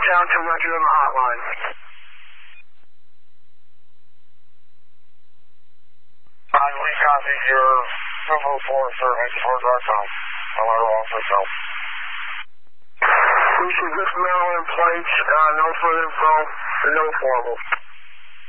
Town to Roger on the hotline. We copy your 704 service for Darktown. Hello, officer. We should just Maryland plates, no further info, and no formal.